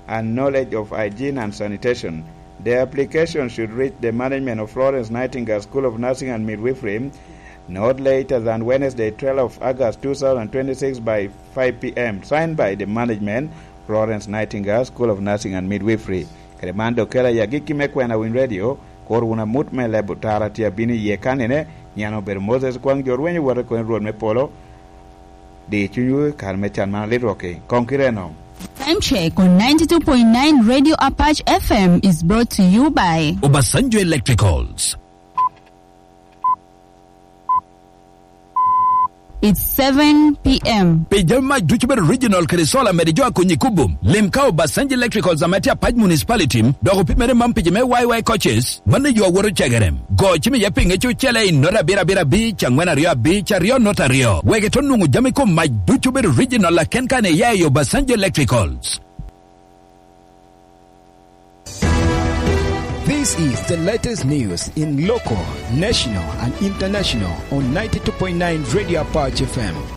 and knowledge of hygiene and sanitation. The application should reach the management of Florence Nightingale School of Nursing and Midwifery not later than Wednesday, 12th of August 2026 by 5 p.m. Signed by the management, Florence Nightingale School of Nursing and Midwifery. Kremando kela yagiki mekwena win radio koruna mutme le butara tia bini yekanene nyano ber Moses kwang jorwenyu wara kwen ruon me polo di chunyu karmechan man liroke konkireno. Time check on 92.9 Radio Apache FM is brought to you by Obasanjo Electricals. It's 7 p.m. Pejama Duchber Regional Kerisola Medijoa Kunyikubum. Limkao Obasanjo Electricals Amatia Paj Municipality. Dogo Pimere Mampijame YY coaches. Mane yo woro chegerem. Go chimi yaping echu chele in Nora Bira Beach and Wena Rio Beach Rio Nota Rio. Wegetonu Jamiko Maj Duchber Regional La Kenkane Yayo Obasanjo Electricals. This is the latest news in local, national, and international on 92.9 Radio Apache FM.